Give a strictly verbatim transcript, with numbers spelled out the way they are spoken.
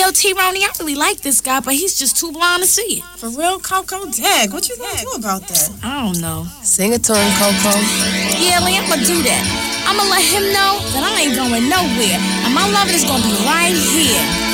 Yo, T-Ronnie, I really like this guy, but he's just too blind to see it. For real, Coco? Dag, what you gonna do about that? I don't know. Sing it to him, Coco. Yeah, Lee, I'ma do that. I'ma let him know that I ain't going nowhere, and my love is gonna be right here.